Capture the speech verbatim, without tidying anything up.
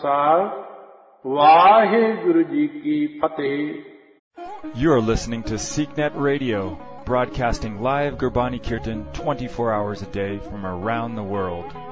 Waheguru ji Ki Fateh. You're listening to SeekNet Radio, broadcasting live Gurbani Kirtan twenty-four hours a day from around the world.